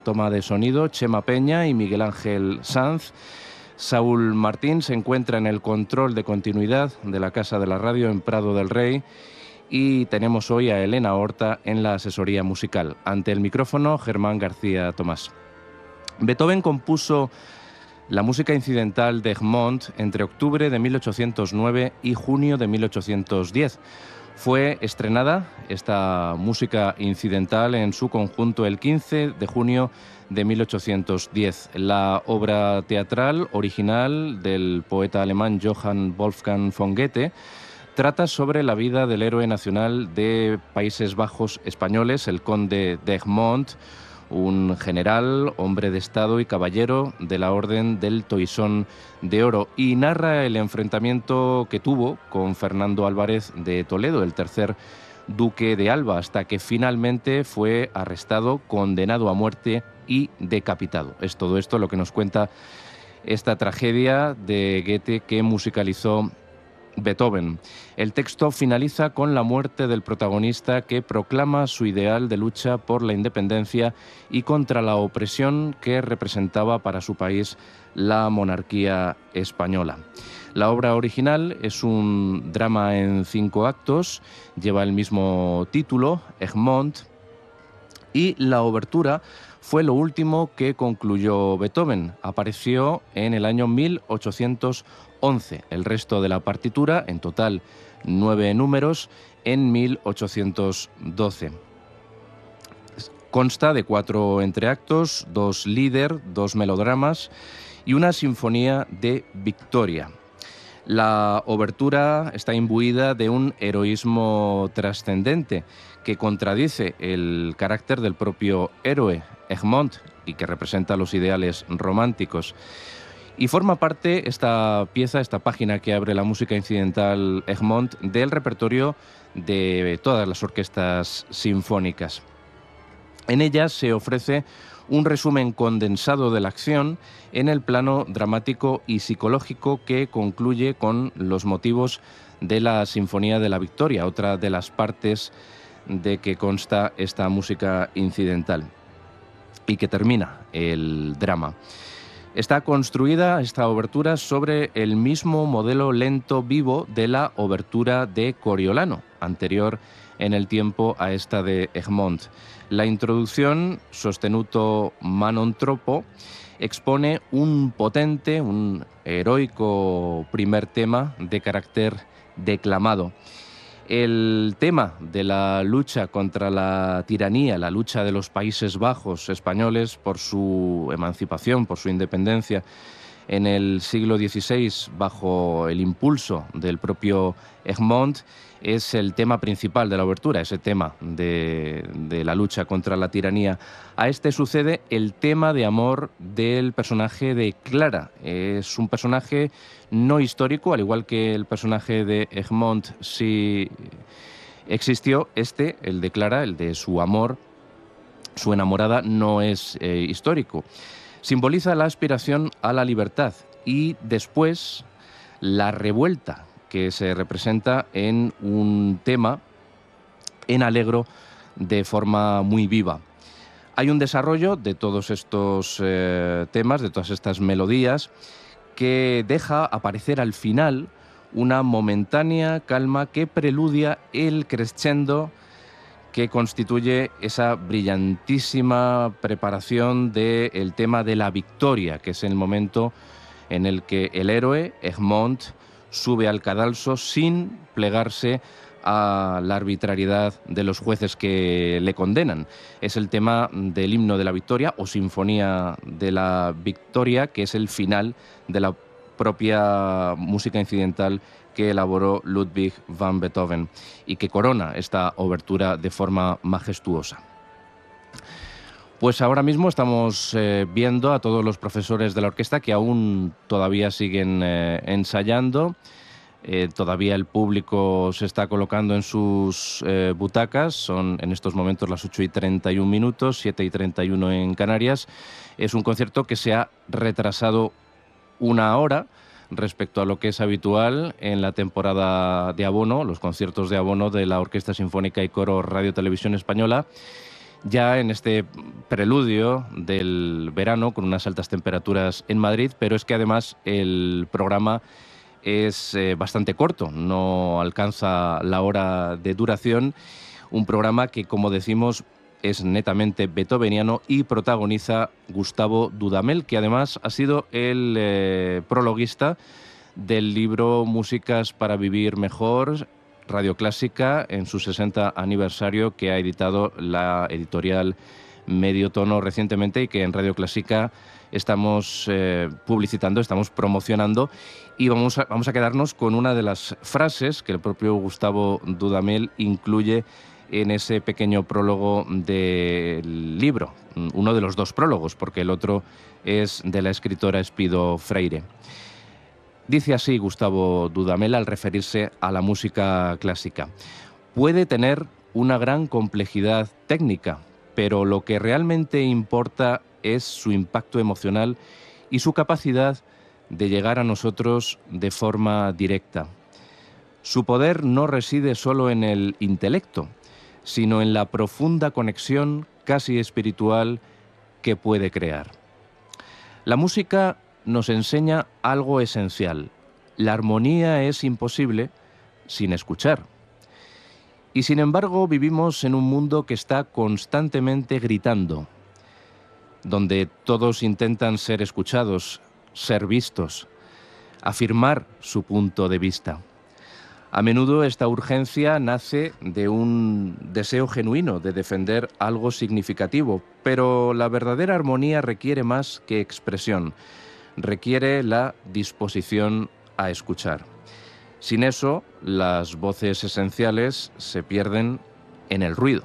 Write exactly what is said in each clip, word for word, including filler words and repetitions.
Toma de sonido, Chema Peña y Miguel Ángel Sanz. Saúl Martín se encuentra en el control de continuidad de la Casa de la Radio en Prado del Rey. Y tenemos hoy a Elena Horta en la asesoría musical. Ante el micrófono, Germán García Tomás. Beethoven compuso la música incidental de Egmont entre octubre de mil ochocientos nueve y junio de mil ochocientos diez. Fue estrenada esta música incidental en su conjunto el quince de junio de mil ochocientos diez. La obra teatral original del poeta alemán Johann Wolfgang von Goethe trata sobre la vida del héroe nacional de Países Bajos españoles, el conde de Egmont, un general, hombre de Estado y caballero de la Orden del Toisón de Oro, y narra el enfrentamiento que tuvo con Fernando Álvarez de Toledo, el tercer duque de Alba, hasta que finalmente fue arrestado, condenado a muerte y decapitado. Es todo esto lo que nos cuenta esta tragedia de Goethe que musicalizó Beethoven. El texto finaliza con la muerte del protagonista, que proclama su ideal de lucha por la independencia y contra la opresión que representaba para su país la monarquía española. La obra original es un drama en cinco actos, lleva el mismo título, Egmont, y la obertura fue lo último que concluyó Beethoven. Apareció en el año mil ochocientos once. El resto de la partitura, en total nueve números, en mil ochocientos doce. Consta de cuatro entreactos, dos líder, dos melodramas y una sinfonía de victoria. La obertura está imbuida de un heroísmo trascendente que contradice el carácter del propio héroe, Egmont, y que representa los ideales románticos. Y forma parte esta pieza, esta página que abre la música incidental Egmont, del repertorio de todas las orquestas sinfónicas. En ellas se ofrece un resumen condensado de la acción en el plano dramático y psicológico, que concluye con los motivos de la Sinfonía de la Victoria, otra de las partes de que consta esta música incidental, y que termina el drama. Está construida esta obertura sobre el mismo modelo lento vivo de la obertura de Coriolano, anterior en el tiempo a esta de Egmont. La introducción, Sostenuto Manon Troppo, expone un potente, un heroico primer tema de carácter declamado. El tema de la lucha contra la tiranía, la lucha de los Países Bajos españoles por su emancipación, por su independencia en el siglo dieciséis, bajo el impulso del propio Egmont, es el tema principal de la obertura, ese tema de, de la lucha contra la tiranía. A este sucede el tema de amor del personaje de Clara. Es un personaje no histórico, al igual que el personaje de Egmont sí existió. Este, el de Clara, el de su amor, su enamorada, no es eh, histórico. Simboliza la aspiración a la libertad y después la revuelta, que se representa en un tema en alegro de forma muy viva. Hay un desarrollo de todos estos eh, temas, de todas estas melodías, que deja aparecer al final una momentánea calma que preludia el crescendo que constituye esa brillantísima preparación del tema de la victoria, que es el momento en el que el héroe, Egmont, sube al cadalso sin plegarse a la arbitrariedad de los jueces que le condenan. Es el tema del himno de la victoria o sinfonía de la victoria, que es el final de la propia música incidental que elaboró Ludwig van Beethoven y que corona esta obertura de forma majestuosa. Pues ahora mismo estamos eh, viendo a todos los profesores de la orquesta que aún todavía siguen eh, ensayando. Eh, todavía el público se está colocando en sus eh, butacas. Son en estos momentos las ocho y treinta y un minutos, siete y treinta y uno en Canarias. Es un concierto que se ha retrasado una hora respecto a lo que es habitual en la temporada de abono, los conciertos de abono de la Orquesta Sinfónica y Coro Radio Televisión Española. ya en este preludio del verano con unas altas temperaturas en Madrid, pero es que además el programa es eh, bastante corto, no alcanza la hora de duración, un programa que, como decimos, es netamente beethoveniano y protagoniza Gustavo Dudamel, que además ha sido el eh, prologuista del libro Músicas para vivir mejor, Radio Clásica, en su sesenta aniversario, que ha editado la editorial Medio Tono recientemente y que en Radio Clásica estamos eh, publicitando, estamos promocionando, y vamos a, vamos a quedarnos con una de las frases que el propio Gustavo Dudamel incluye en ese pequeño prólogo del libro, uno de los dos prólogos, porque el otro es de la escritora Espido Freire. Dice así Gustavo Dudamel al referirse a la música clásica: puede tener una gran complejidad técnica, pero lo que realmente importa es su impacto emocional y su capacidad de llegar a nosotros de forma directa. Su poder no reside solo en el intelecto, sino en la profunda conexión casi espiritual que puede crear. La música nos enseña algo esencial: la armonía es imposible sin escuchar. Y sin embargo vivimos en un mundo que está constantemente gritando, donde todos intentan ser escuchados, ser vistos, afirmar su punto de vista. A menudo esta urgencia nace de un deseo genuino de defender algo significativo, pero la verdadera armonía requiere más que expresión, requiere la disposición a escuchar. Sin eso, las voces esenciales se pierden en el ruido.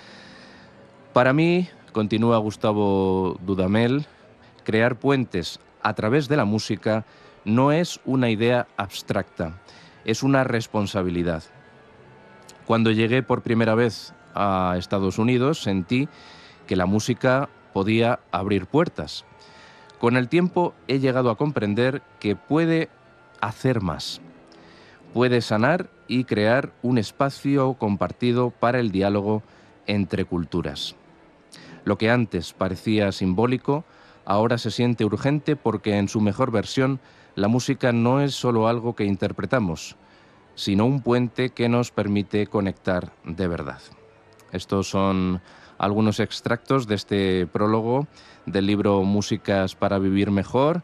Para mí, continúa Gustavo Dudamel, crear puentes a través de la música no es una idea abstracta, es una responsabilidad. Cuando llegué por primera vez a Estados Unidos, sentí que la música podía abrir puertas. Con el tiempo he llegado a comprender que puede hacer más. Puede sanar y crear un espacio compartido para el diálogo entre culturas. Lo que antes parecía simbólico, ahora se siente urgente porque en su mejor versión la música no es solo algo que interpretamos, sino un puente que nos permite conectar de verdad. Estos son algunos extractos de este prólogo del libro Músicas para vivir mejor,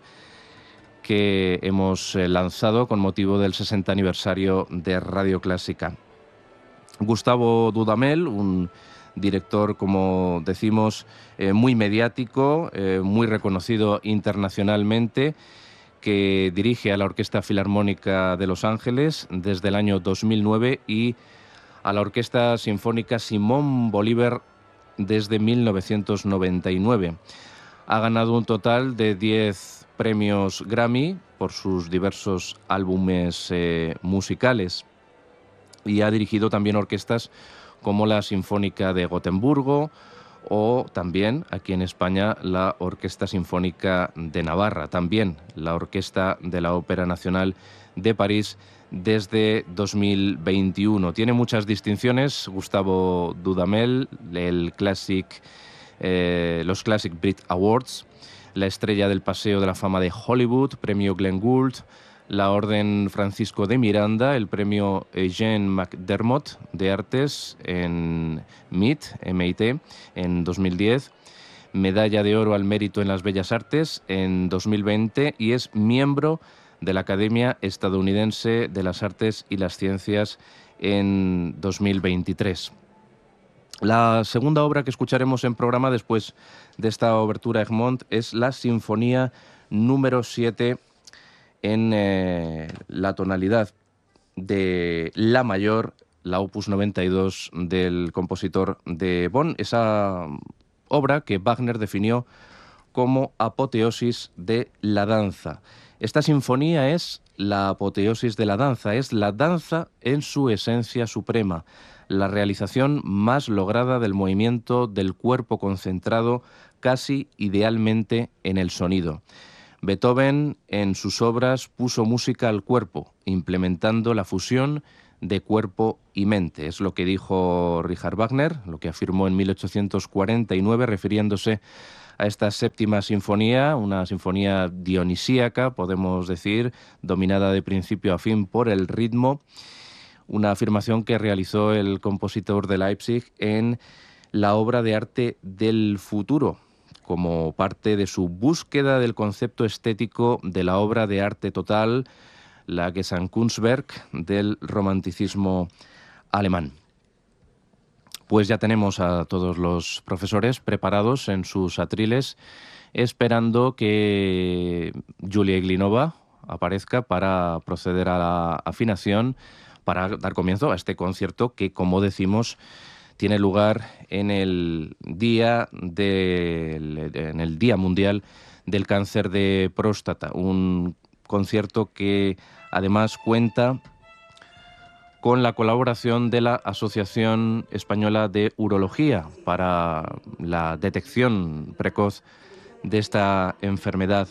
que hemos lanzado con motivo del sesenta aniversario de Radio Clásica. Gustavo Dudamel, un director, como decimos, eh, muy mediático, eh, muy reconocido internacionalmente, que dirige a la Orquesta Filarmónica de Los Ángeles desde el año dos mil nueve y a la Orquesta Sinfónica Simón Bolívar desde mil novecientos noventa y nueve. Ha ganado un total de diez premios Grammy por sus diversos álbumes eh, musicales y ha dirigido también orquestas como la Sinfónica de Gotemburgo o también, aquí en España, la Orquesta Sinfónica de Navarra, también la Orquesta de la Ópera Nacional de París desde dos mil veintiuno. Tiene muchas distinciones Gustavo Dudamel, el Classic, eh, los Classic Brit Awards, la Estrella del Paseo de la Fama de Hollywood, Premio Glenn Gould, la Orden Francisco de Miranda, el Premio Eugene McDermott de Artes en M I T, M I T en dos mil diez, Medalla de Oro al Mérito en las Bellas Artes en dos mil veinte y es miembro de la Academia Estadounidense de las Artes y las Ciencias en dos mil veintitrés. La segunda obra que escucharemos en programa después de esta obertura Egmont es la Sinfonía número siete en eh, la tonalidad de La mayor, la opus noventa y dos del compositor de Bonn, esa obra que Wagner definió como apoteosis de la danza. Esta sinfonía es la apoteosis de la danza, es la danza en su esencia suprema, la realización más lograda del movimiento del cuerpo concentrado casi idealmente en el sonido. Beethoven, en sus obras, puso música al cuerpo, implementando la fusión de cuerpo y mente. Es lo que dijo Richard Wagner, lo que afirmó en mil ochocientos cuarenta y nueve, refiriéndose a esta séptima sinfonía, una sinfonía dionisíaca, podemos decir, dominada de principio a fin por el ritmo, una afirmación que realizó el compositor de Leipzig en la obra de arte del futuro, como parte de su búsqueda del concepto estético de la obra de arte total, la Gesamtkunstwerk del romanticismo alemán. Pues ya tenemos a todos los profesores preparados en sus atriles, esperando que Yulia Iglinova aparezca para proceder a la afinación, para dar comienzo a este concierto que, como decimos, tiene lugar en el día del, en el Día Mundial del Cáncer de Próstata, un concierto que además cuenta con la colaboración de la Asociación Española de Urología para la detección precoz de esta enfermedad.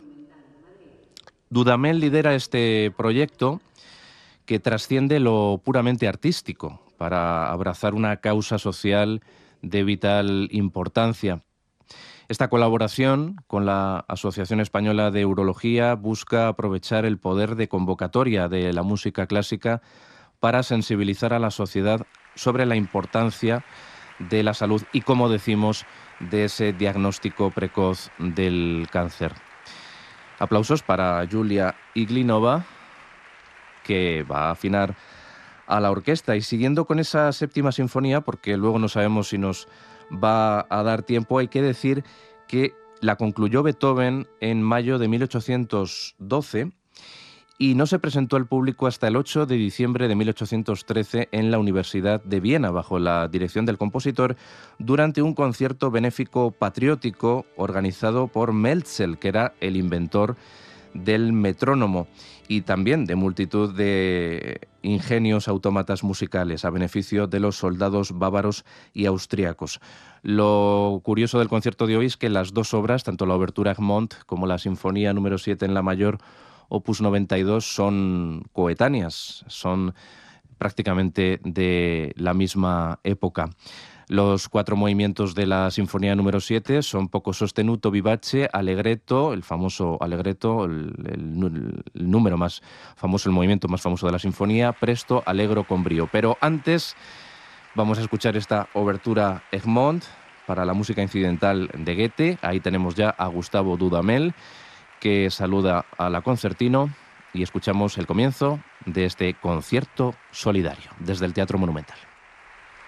Dudamel lidera este proyecto que trasciende lo puramente artístico para abrazar una causa social de vital importancia. Esta colaboración con la Asociación Española de Urología busca aprovechar el poder de convocatoria de la música clásica para sensibilizar a la sociedad sobre la importancia de la salud y, como decimos, de ese diagnóstico precoz del cáncer. Aplausos para Yulia Iglinova, que va a afinar a la orquesta. Y siguiendo con esa séptima sinfonía, porque luego no sabemos si nos va a dar tiempo, hay que decir que la concluyó Beethoven en mayo de mil ochocientos doce y no se presentó al público hasta el ocho de diciembre de mil ochocientos trece en la Universidad de Viena, bajo la dirección del compositor, durante un concierto benéfico patriótico organizado por Melzel, que era el inventor del metrónomo, y también de multitud de ingenios autómatas musicales a beneficio de los soldados bávaros y austríacos. Lo curioso del concierto de hoy es que las dos obras, tanto la Obertura Egmont como la Sinfonía número siete en la mayor, opus noventa y dos, son coetáneas, son prácticamente de la misma época. Los cuatro movimientos de la Sinfonía número siete son poco sostenuto, vivace, allegretto, el famoso allegretto, el, el, el número más famoso, el movimiento más famoso de la sinfonía, presto, allegro con brío. Pero antes vamos a escuchar esta obertura Egmont para la música incidental de Goethe. Ahí tenemos ya a Gustavo Dudamel, que saluda a la concertino, y escuchamos el comienzo de este concierto solidario desde el Teatro Monumental.